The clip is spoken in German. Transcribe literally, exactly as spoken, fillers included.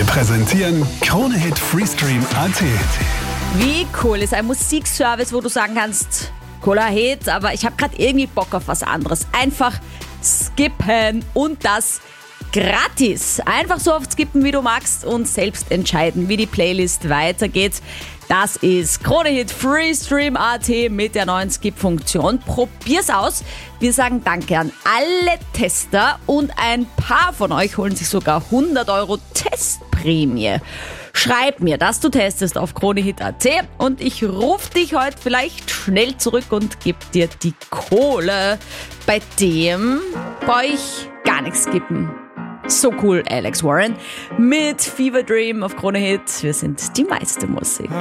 Präsentieren Krone-Hit Freestream Punkt at. Wie cool ist ein Musikservice, wo du sagen kannst, cooler Hit, aber ich habe gerade irgendwie Bock auf was anderes. Einfach skippen und das gratis. Einfach so oft skippen, wie du magst und selbst entscheiden, wie die Playlist weitergeht. Das ist Krone-Hit Freestream Punkt at mit der neuen Skip-Funktion. Probier's aus. Wir sagen Danke an alle Tester und ein paar von euch holen sich sogar hundert Euro Testprämie. Schreib mir, dass du testest auf Krone-Hit Punkt at und ich rufe dich heute vielleicht schnell zurück und gebe dir die Kohle. Bei dem bei euch gar nichts skippen. So cool, Alex Warren mit Fever Dream auf Krone-Hit. Wir sind die meiste Musik.